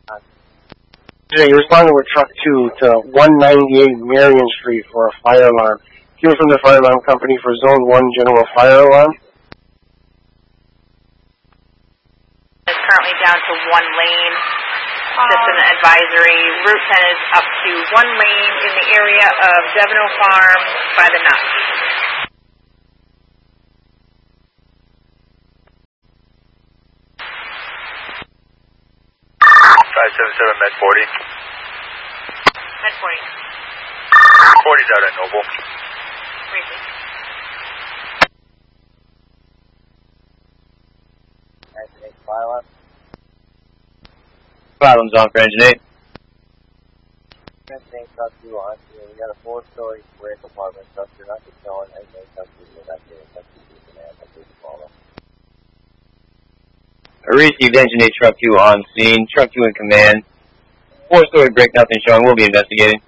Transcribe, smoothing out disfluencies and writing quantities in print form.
You responded with truck 2 to 198 Marion Street for a fire alarm. He was from the fire alarm company for Zone 1 General Fire Alarm. It's currently down to 1 lane. Just an advisory. Route 10 is up to 1 lane in the area of Devino Farm by the Notch. 577 Med 40. Med 40. 40's out at Noble. Briefly. Engine 8 pilot. Problems on for engine 8. Engine 8 truck 2 on. We got a 4-story square compartment structure, not just showing engine 8 truck 2, so that's it. That's the command. That's the follow. I received engine 8 truck 2 on scene. Truck 2 in command. 4-story brick, nothing showing. We'll be investigating.